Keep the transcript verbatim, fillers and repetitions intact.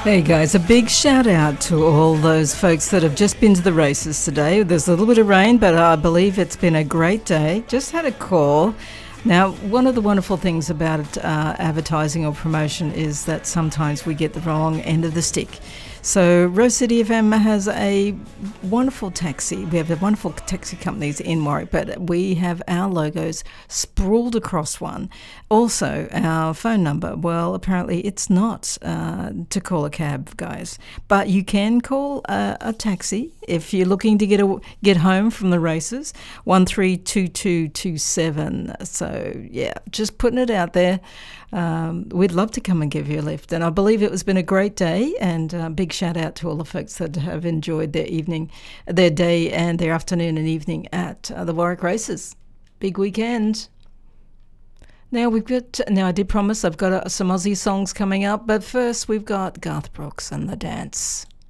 Hey guys, a big shout out to all those folks that have just been to the races today. There's a little bit of rain, but I believe it's been a great day. Just had a call. Now, one of the wonderful things about uh, advertising or promotion is that sometimes we get the wrong end of the stick. So Rose City F M has a wonderful taxi. We have wonderful taxi companies in Warwick, but we have our logos sprawled across one. Also, our phone number, well, apparently it's not uh, to call a cab, guys. But you can call a, a taxi if you're looking to get a, get home from the races, one three two two two seven. So, yeah, just putting it out there. Um, we'd love to come and give you a lift. And I believe it has been a great day, and a big shout out to all the folks that have enjoyed their evening, their day and their afternoon and evening at uh, the Warwick races. Big weekend. Now we've got, now I did promise I've got uh, some Aussie songs coming up, but first we've got Garth Brooks and The Dance.